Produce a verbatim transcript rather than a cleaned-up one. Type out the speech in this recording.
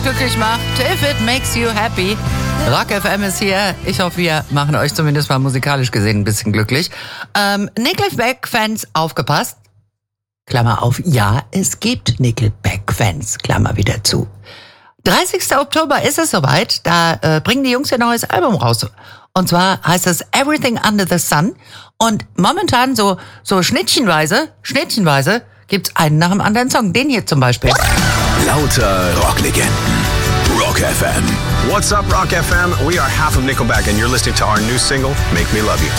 glücklich macht. If it makes you happy. Rock F M ist hier. Ich hoffe, wir machen euch zumindest mal musikalisch gesehen ein bisschen glücklich. Ähm, Nickelback-Fans, aufgepasst. Klammer auf, ja, es gibt Nickelback-Fans. Klammer wieder zu. dreißigster Oktober ist es soweit. Da äh, bringen die Jungs ihr neues Album raus. Und zwar heißt es Everything Under the Sun. Und momentan so so schnittchenweise, schnittchenweise gibt's einen nach dem anderen Song. Den hier zum Beispiel. Lauter Rocklegenden. Rock F M. What's up, Rock F M? We are half of Nickelback, and you're listening to our new single, Make Me Love You.